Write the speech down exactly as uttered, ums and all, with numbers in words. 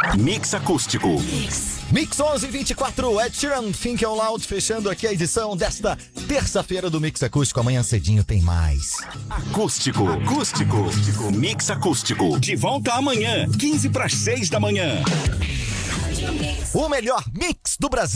Mix Acústico. Mix onze e vinte e quatro, Ed Sheeran, Think Out Loud, fechando aqui a edição desta terça-feira do Mix Acústico. Amanhã cedinho tem mais. Acústico. Acústico. Mix Acústico. De volta amanhã, quinze para as seis da manhã. O melhor mix do Brasil.